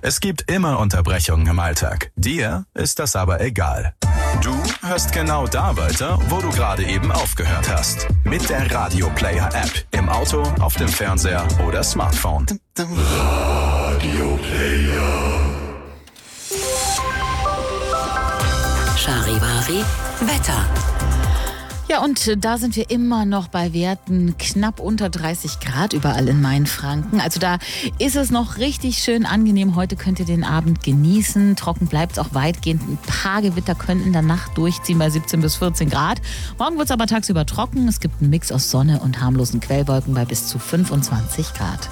Es gibt immer Unterbrechungen im Alltag. Dir ist das aber egal. Du hörst genau da weiter, wo du gerade eben aufgehört hast. Mit der Radio Player App. Im Auto, auf dem Fernseher oder Smartphone. Radio Player. Charivari Wetter. Ja, und da sind wir immer noch bei Werten knapp unter 30 Grad überall in Mainfranken. Also da ist es noch richtig schön angenehm. Heute könnt ihr den Abend genießen. Trocken bleibt es auch weitgehend. Ein paar Gewitter könnten in der Nacht durchziehen bei 17 bis 14 Grad. Morgen wird es aber tagsüber trocken. Es gibt einen Mix aus Sonne und harmlosen Quellwolken bei bis zu 25 Grad.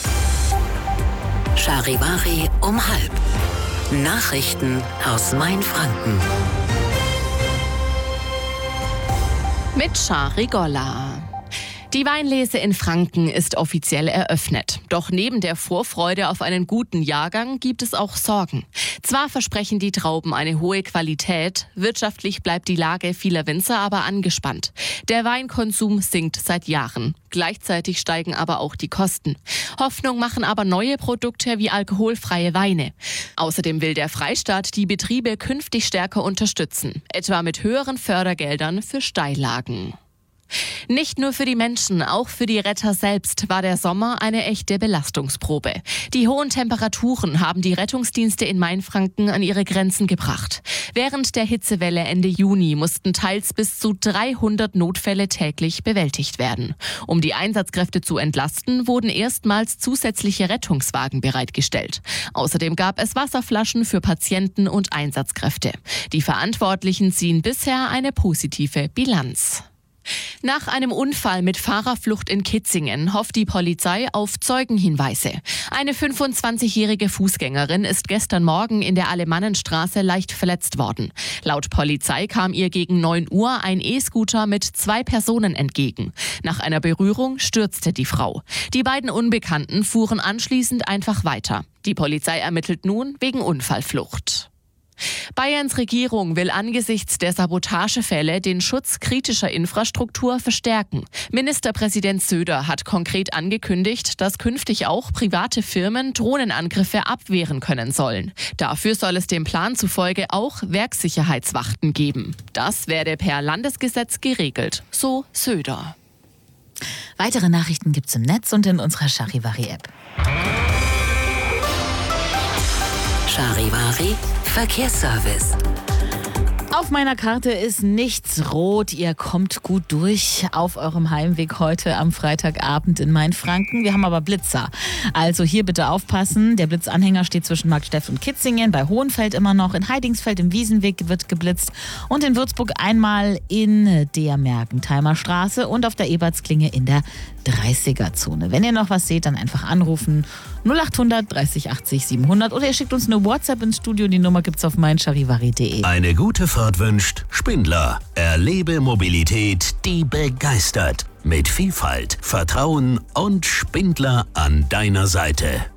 Charivari um 12:30. Nachrichten aus Mainfranken. Mit Chari Golla. Die Weinlese in Franken ist offiziell eröffnet. Doch neben der Vorfreude auf einen guten Jahrgang gibt es auch Sorgen. Zwar versprechen die Trauben eine hohe Qualität, wirtschaftlich bleibt die Lage vieler Winzer aber angespannt. Der Weinkonsum sinkt seit Jahren. Gleichzeitig steigen aber auch die Kosten. Hoffnung machen aber neue Produkte wie alkoholfreie Weine. Außerdem will der Freistaat die Betriebe künftig stärker unterstützen, etwa mit höheren Fördergeldern für Steillagen. Nicht nur für die Menschen, auch für die Retter selbst war der Sommer eine echte Belastungsprobe. Die hohen Temperaturen haben die Rettungsdienste in Mainfranken an ihre Grenzen gebracht. Während der Hitzewelle Ende Juni mussten teils bis zu 300 Notfälle täglich bewältigt werden. Um die Einsatzkräfte zu entlasten, wurden erstmals zusätzliche Rettungswagen bereitgestellt. Außerdem gab es Wasserflaschen für Patienten und Einsatzkräfte. Die Verantwortlichen ziehen bisher eine positive Bilanz. Nach einem Unfall mit Fahrerflucht in Kitzingen hofft die Polizei auf Zeugenhinweise. Eine 25-jährige Fußgängerin ist gestern Morgen in der Alemannenstraße leicht verletzt worden. Laut Polizei kam ihr gegen 9 Uhr ein E-Scooter mit 2 Personen entgegen. Nach einer Berührung stürzte die Frau. Die beiden Unbekannten fuhren anschließend einfach weiter. Die Polizei ermittelt nun wegen Unfallflucht. Bayerns Regierung will angesichts der Sabotagefälle den Schutz kritischer Infrastruktur verstärken. Ministerpräsident Söder hat konkret angekündigt, dass künftig auch private Firmen Drohnenangriffe abwehren können sollen. Dafür soll es dem Plan zufolge auch Werkssicherheitswachten geben. Das werde per Landesgesetz geregelt, so Söder. Weitere Nachrichten gibt's im Netz und in unserer Charivari-App. Charivari Verkehrsservice. Auf meiner Karte ist nichts rot. Ihr kommt gut durch auf eurem Heimweg heute am Freitagabend in Mainfranken. Wir haben aber Blitzer. Also hier bitte aufpassen. Der Blitzanhänger steht zwischen Marktstedt und Kitzingen, bei Hohenfeld immer noch. In Heidingsfeld im Wiesenweg wird geblitzt. Und in Würzburg einmal in der Mergentheimer Straße und auf der Ebertsklinge in der 30er-Zone. Wenn ihr noch was seht, dann einfach anrufen. 0800 30 80 700 oder ihr schickt uns eine WhatsApp ins Studio. Die Nummer gibt's auf meincharivari.de. Eine gute Fahrt wünscht Spindler. Erlebe Mobilität, die begeistert. Mit Vielfalt, Vertrauen und Spindler an deiner Seite.